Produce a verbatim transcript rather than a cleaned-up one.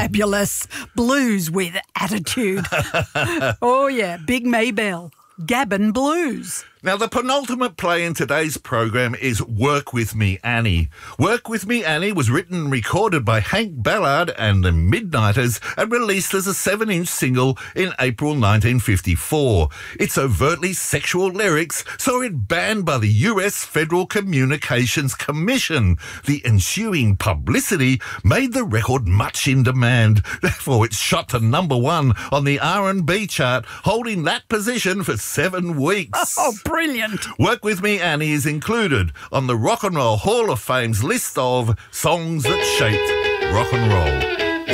Fabulous. Blues with attitude. Oh, yeah. Big Maybell. Gabon Blues. Now, the penultimate play in today's program is Work With Me, Annie. Work With Me, Annie was written and recorded by Hank Ballard and the Midnighters and released as a seven-inch single in April nineteen fifty-four. Its overtly sexual lyrics saw it banned by the U S Federal Communications Commission. The ensuing publicity made the record much in demand. Therefore, it shot to number one on the R and B chart, holding that position for seven weeks. Oh, brilliant. Work With Me, Annie is included on the Rock and Roll Hall of Fame's list of songs that shaped rock and roll.